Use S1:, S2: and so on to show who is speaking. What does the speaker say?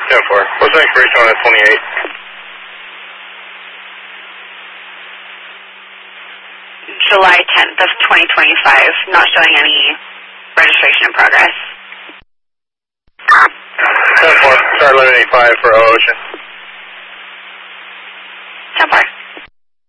S1: 10-4. What's the expiration on that 28?
S2: July 10th of 2025, not showing any registration in progress.
S1: 10-4, start limit 85 for Ocean.